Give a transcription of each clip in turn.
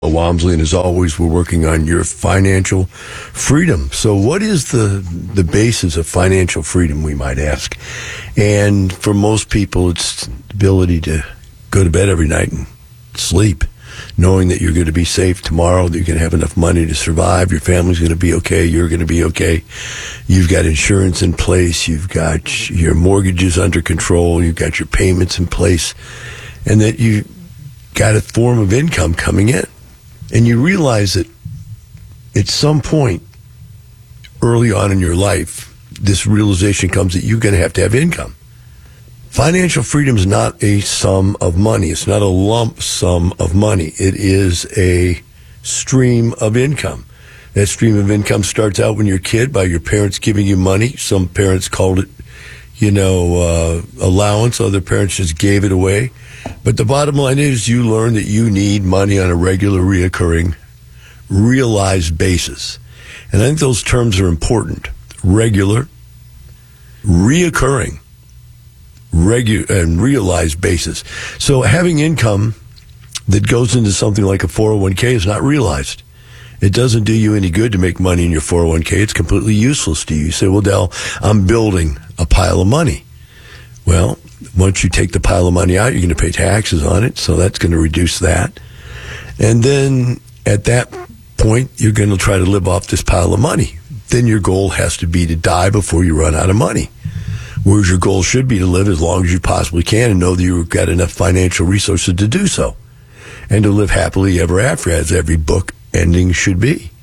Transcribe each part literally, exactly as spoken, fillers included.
Walmsley, and as always, we're working on your financial freedom. So what is the the basis of financial freedom, we might ask? And for most people, it's the ability to go to bed every night and sleep, knowing that you're going to be safe tomorrow, that you're going to have enough money to survive, your family's going to be okay, you're going to be okay, you've got insurance in place, you've got your mortgages under control, you've got your payments in place, and that you got a form of income coming in. And you realize that at some point early on in your life, this realization comes that you're going to have to have income. Financial freedom is not a sum of money. It's not a lump sum of money. It is a stream of income. That stream of income starts out when you're a kid by your parents giving you money. Some parents called it, you know, uh, allowance. Other parents just gave it away. But the bottom line is you learn that you need money on a regular, reoccurring, realized basis. And I think those terms are important. Regular, reoccurring, regu- and realized basis. So having income that goes into something like a four oh one k is not realized. It doesn't do you any good to make money in your four oh one k. It's completely useless to you. You say, well, Del, I'm building a pile of money. Well, once you take the pile of money out, you're going to pay taxes on it, so that's going to reduce that. And then at that point, you're going to try to live off this pile of money. Then your goal has to be to die before you run out of money. Whereas your goal should be to live as long as you possibly can and know that you've got enough financial resources to do so. And to live happily ever after, as every book ending should be.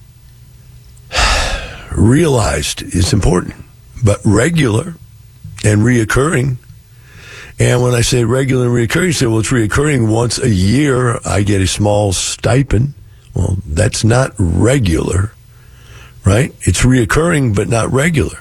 Realized is important, but regular and reoccurring. And when I say regular and reoccurring, you say, well, it's reoccurring once a year. I get a small stipend. Well, that's not regular, right? It's reoccurring, but not regular.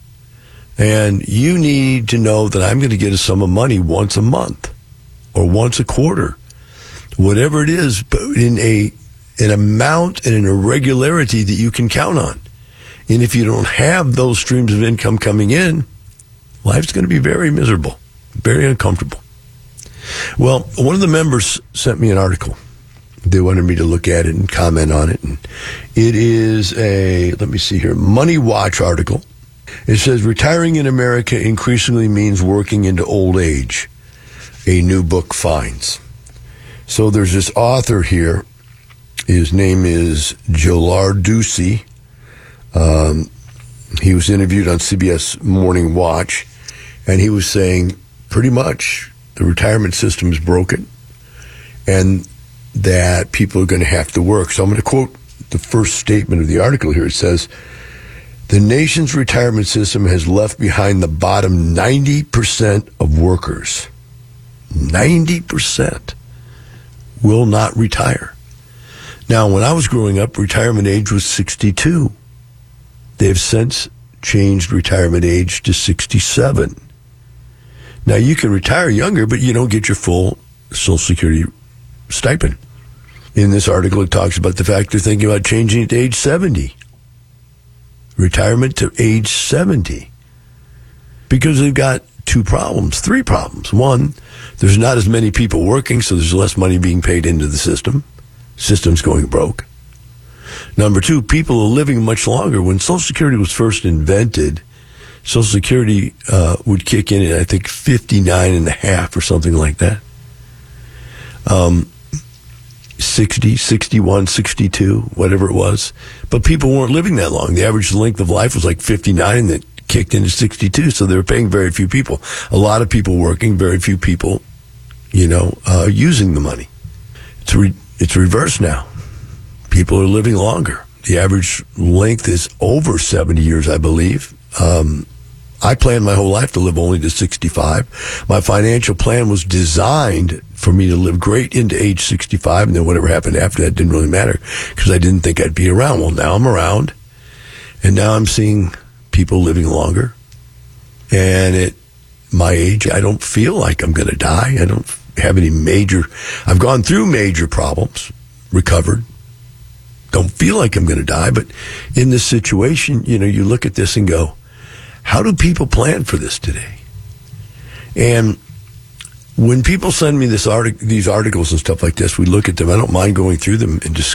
And you need to know that I'm going to get a sum of money once a month or once a quarter, whatever it is, but in a an amount and an irregularity that you can count on. And if you don't have those streams of income coming in, life's going to be very miserable. Very uncomfortable. Well, one of the members sent me an article. They wanted me to look at it and comment on it. And it is a, let me see here, Money Watch article. It says, retiring in America increasingly means working into old age. A new book finds. So there's this author here. His name is Jolar Ducey. Um, he was interviewed on C B S Morning Watch. And he was saying, pretty much, the retirement system is broken and that people are going to have to work. So I'm going to quote the first statement of the article here. It says, the nation's retirement system has left behind the bottom ninety percent of workers. ninety percent will not retire. Now, when I was growing up, retirement age was sixty-two. They've since changed retirement age to sixty-seven. Now, you can retire younger, but you don't get your full Social Security stipend. In this article, it talks about the fact they're thinking about changing it to age seventy. Retirement to age seventy. Because they've got two problems, three problems. One, there's not as many people working, so there's less money being paid into the system. System's going broke. Number two, people are living much longer. When Social Security was first invented, Social Security uh, would kick in at, I think, fifty-nine and a half or something like that. Um, sixty, sixty-one, sixty-two, whatever it was. But people weren't living that long. The average length of life was like fifty-nine, and that kicked into sixty-two, so they were paying very few people. A lot of people working, very few people, you know, uh, using the money. It's, re- it's reversed now. People are living longer. The average length is over seventy years, I believe. Um, I planned my whole life to live only to sixty-five. My financial plan was designed for me to live great into age sixty-five, and then whatever happened after that didn't really matter because I didn't think I'd be around. Well, now I'm around, and now I'm seeing people living longer. And at my age, I don't feel like I'm going to die. I don't have any major, I've gone through major problems, recovered. Don't feel like I'm going to die, but in this situation, you know, you look at this and go, how do people plan for this today? And when people send me this artic- these articles and stuff like this, we look at them. I don't mind going through them and just